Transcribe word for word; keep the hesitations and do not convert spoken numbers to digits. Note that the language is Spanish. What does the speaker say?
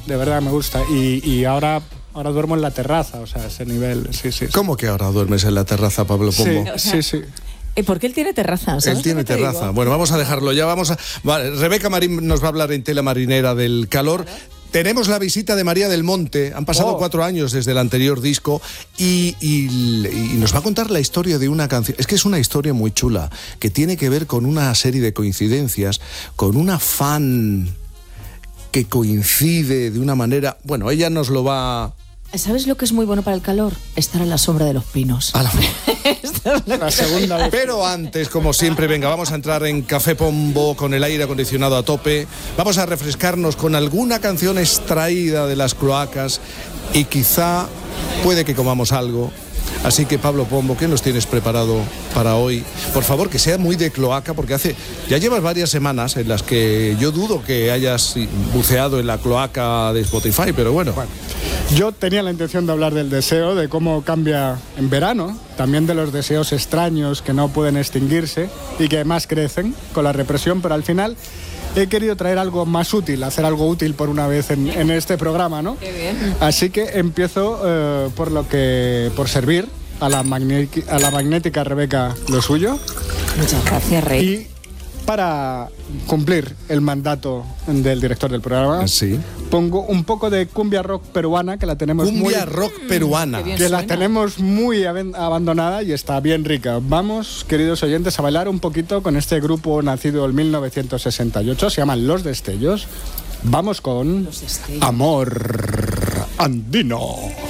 de verdad me gusta. Y, y ahora, ahora duermo en la terraza, o sea, ese nivel, sí, sí. sí. ¿Cómo que ahora duermes en la terraza, Pablo Pombo? Sí, O sea, sí, sí. Eh, porque él tiene terraza, ¿sabes? Él tiene terraza. Digo? Bueno, vamos a dejarlo ya. Vamos a. Vale, Rebeca Marín nos va a hablar en Tela Marinera del calor. Claro. Tenemos la visita de María del Monte. Han pasado oh. cuatro años desde el anterior disco y, y, y nos va a contar la historia de una canción. Es que es una historia muy chula que tiene que ver con una serie de coincidencias, con una fan que coincide de una manera. Bueno, ella nos lo va. ¿Sabes lo que es muy bueno para el calor? Estar a la sombra de los pinos. A la... la segunda vez. Pero antes, como siempre, venga, vamos a entrar en Café Pombo con el aire acondicionado a tope. Vamos a refrescarnos con alguna canción extraída de las cloacas y quizá puede que comamos algo. Así que, Pablo Pombo, ¿qué nos tienes preparado para hoy? Por favor, que sea muy de cloaca, porque hace ya llevas varias semanas en las que yo dudo que hayas buceado en la cloaca de Spotify, pero bueno. bueno. Yo tenía la intención de hablar del deseo, de cómo cambia en verano, también de los deseos extraños que no pueden extinguirse y que más crecen con la represión, pero al final he querido traer algo más útil, hacer algo útil por una vez en, en este programa, ¿no? Qué bien. Así que empiezo eh, por lo que, por servir a la, magnética, a la magnética Rebeca lo suyo. Muchas gracias, Rey. Y para cumplir el mandato del director del programa, sí. pongo un poco de cumbia rock peruana, que la tenemos cumbia muy... rock peruana. Que la tenemos muy ab- abandonada y está bien rica. Vamos, queridos oyentes, a bailar un poquito con este grupo nacido en mil novecientos sesenta y ocho, se llaman Los Destellos. Vamos con Los Destellos. Amor Andino.